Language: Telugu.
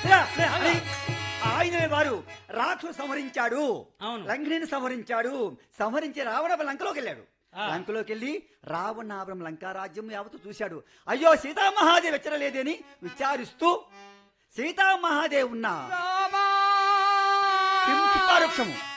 ఆయన వారు రాక్షసు సంహరించాడు, అవును. లంకిని సంహరించాడు. సంహరించి రావణ లంకలోకి వెళ్ళాడు. లంకలోకి వెళ్ళి రావణావరం లంకారాజ్యం యావత్తు చూశాడు. అయ్యో సీతామహాదేవి ఎచ్చరలేదని విచారిస్తూ సీతామహాదేవి ఉన్న సింహవృక్షము